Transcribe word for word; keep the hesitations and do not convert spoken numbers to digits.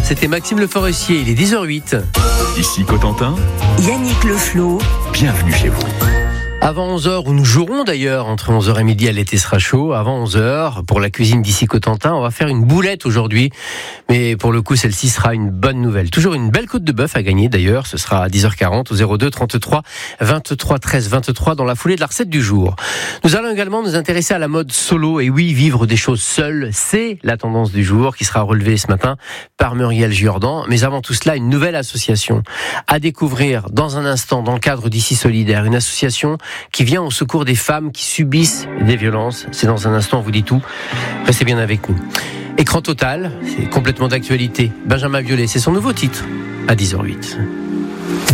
C'était Maxime Le Forestier, il est dix heures huit. Ici Cotentin, Yannick Le Floh, bienvenue chez vous. Avant onze heures, où nous jouerons d'ailleurs, entre onze heures et midi à l'été sera chaud, avant onze heures, pour la cuisine d'ici Cotentin, on va faire une boulette aujourd'hui, mais pour le coup celle-ci sera une bonne nouvelle. Toujours une belle côte de bœuf à gagner d'ailleurs, ce sera à dix heures quarante au zéro deux trente-trois vingt-trois treize vingt-trois dans la foulée de la recette du jour. Nous allons également nous intéresser à la mode solo, et oui, vivre des choses seules, c'est la tendance du jour qui sera relevée ce matin par Muriel Giordan, mais avant tout cela, une nouvelle association à découvrir dans un instant dans le cadre d'Ici Solidaire, une association qui vient au secours des femmes qui subissent des violences. C'est dans un instant, on vous dit tout. Restez bien avec nous. Écran total, c'est complètement d'actualité. Benjamin Biolay, c'est son nouveau titre, à dix heures huit.